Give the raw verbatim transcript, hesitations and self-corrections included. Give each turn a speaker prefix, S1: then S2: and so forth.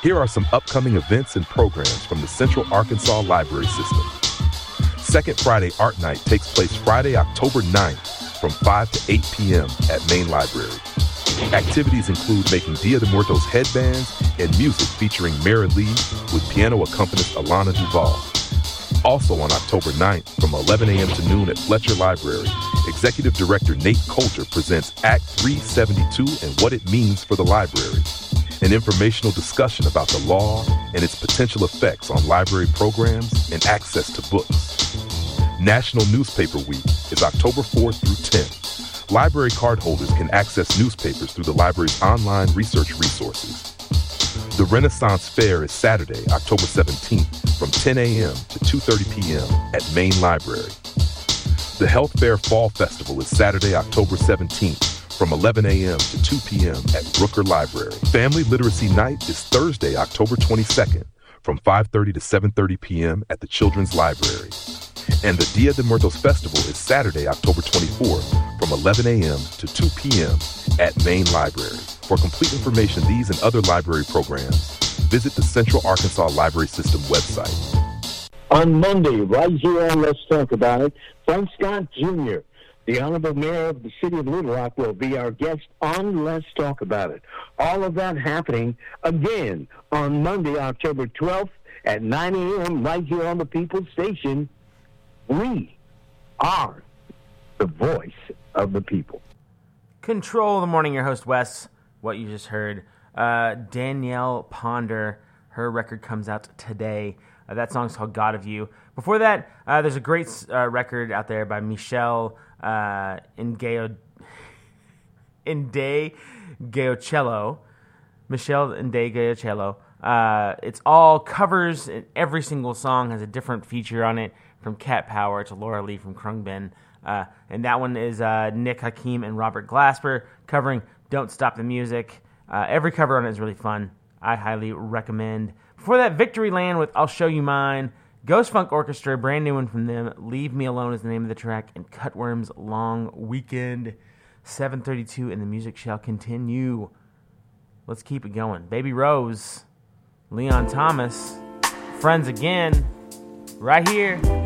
S1: Here are some upcoming events and programs from the Central Arkansas Library System. Second Friday Art Night takes place Friday, October ninth from five to eight p.m. at Main Library. Activities include making Dia de Muertos headbands and music featuring Mara Lee with piano accompanist Alana Duval. Also on October ninth from eleven a.m. to noon at Fletcher Library, Executive Director Nate Coulter presents Act three seventy-two and What It Means for the Library, an informational discussion about the law and its potential effects on library programs and access to books. National Newspaper Week is October fourth through tenth. Library cardholders can access newspapers through the library's online research resources. The Renaissance Fair is Saturday, October seventeenth from ten a.m. to two thirty p.m. at Main Library. The Health Fair Fall Festival is Saturday, October seventeenth from eleven a.m. to two p.m. at Brooker Library. Family Literacy Night is Thursday, October twenty-second from five thirty to seven thirty p.m. at the Children's Library. And the Dia de Muertos Festival is Saturday, October twenty-fourth from eleven a.m. to two p.m. at Main Library. For complete information on these and other library programs, visit the Central Arkansas Library System website.
S2: On Monday, right here on Let's Talk About It, Frank Scott Junior, the Honorable Mayor of the City of Little Rock, will be our guest on Let's Talk About It. All of that happening again on Monday, October twelfth at nine a.m. right here on the People's Station. We are the voice of the people.
S3: Control of the Morning, your host, Wes. What you just heard. Uh, Danielle Ponder, her record comes out today. Uh, that song's called God of You. Before that, uh, there's a great uh, record out there by Michelle uh, Inge- Inde Gayocello. Michelle Inde Gayocello. Uh, it's all covers, and every single song has a different feature on it, from Cat Power to Laura Lee from Krungben. Uh, and that one is uh, Nick Hakim and Robert Glasper covering Don't Stop the Music. Uh, every cover on it is really fun. I highly recommend. Before that, Victory Land with I'll Show You Mine. Ghost Funk Orchestra, brand new one from them. Leave Me Alone is the name of the track. And Cutworm's Long Weekend. seven thirty-two and the music shall continue. Let's keep it going. Baby Rose, Leon Thomas, Friends Again, right here.